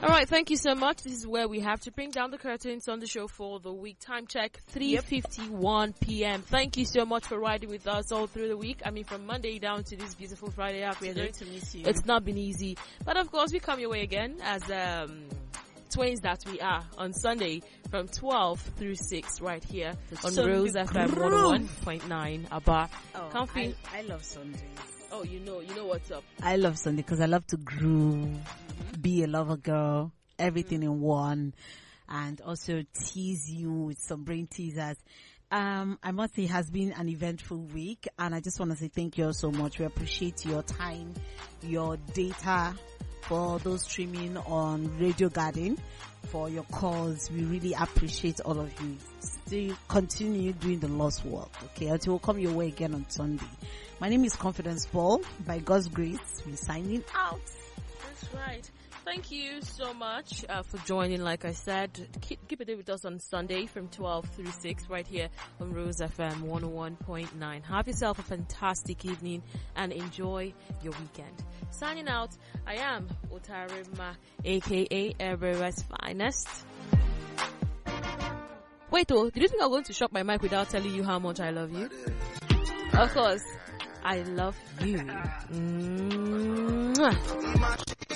All right, thank you so much. This is where we have to bring down the curtains on the show for the week. Time check, 3:51 p.m. Thank you so much for riding with us all through the week. I mean, from Monday down to this beautiful Friday afternoon. We're going to miss you. It's not been easy. But of course, we come your way again as twins that we are on Sunday from 12 through 6 right here on Rose FM 101.9 Aba. Comfy. I love Sundays. Oh, you know what's up. I love Sunday because I love to groove, be a lover girl, everything in one, and also tease you with some brain teasers. I must say it has been an eventful week, and I just want to say thank you all so much. We appreciate your time, your data, for those streaming on Radio Garden, for your calls. We really appreciate all of you. Still continue doing the Lord's work, okay, until we'll come your way again on Sunday. My name is Confidence Paul. By God's grace, we're signing out. That's right. Thank you so much for joining. Like I said, keep it with us on Sunday from 12 through 6 right here on Rose FM 101.9. Have yourself a fantastic evening and enjoy your weekend. Signing out, I am Otarima, aka Everywhere's Finest. Wait, did you think I'm going to shop my mic without telling you how much I love you? Of course, I love you. Mwah.